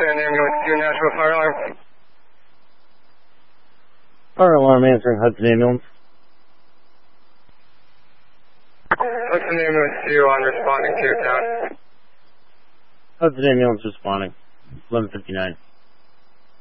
Hudson Ambulance to Nashville Fire Alarm. Fire alarm answering Hudson Ambulance. Hudson Ambulance 2 on responding to town. Hudson Ambulance responding. 11:59.